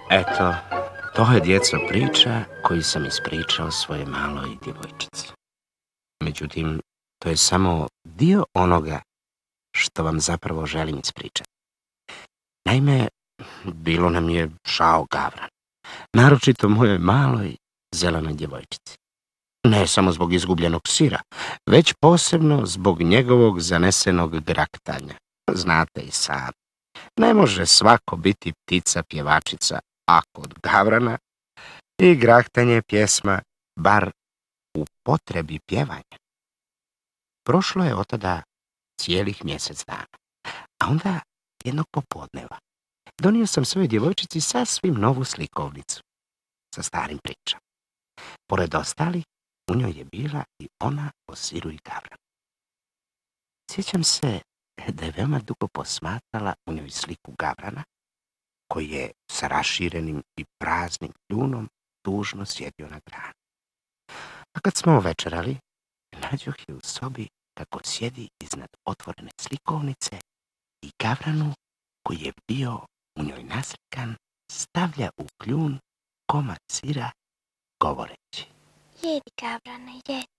Eto, to je djeco priča koju sam ispričao svoje maloj djevojčici. Međutim, to je samo dio onoga što vam zapravo želim ispričati. Naime, bilo nam je žao Gavran, naročito mojoj maloj zelenoj djevojčici. Ne samo zbog izgubljenog sira, već posebno zbog njegovog zanesenog graktanja. Znate i sami, ne može svako biti ptica pjevačica, a kod Gavrana i graktanje pjesma, bar u potrebi pjevanja. Prošlo je od tada cijelih mjesec dana, a onda jednog popodneva donio sam svojoj djevojčici sasvim novu slikovnicu sa starim pričama. Pored ostalih, u njoj je bila i ona o siru i Gavranu. Sjećam se da je veoma dugo posmatrala u njoj sliku Gavrana, koji je sa raširenim i praznim kljunom tužno sjedio na grani. A kad smo večerali, nađoh je u sobi kako sjedi iznad otvorene slikovnice i Gavranu, koji je bio u njoj naslikan, stavlja u kljun komad sira, govoreći: Jedi, Gavrane, jedi.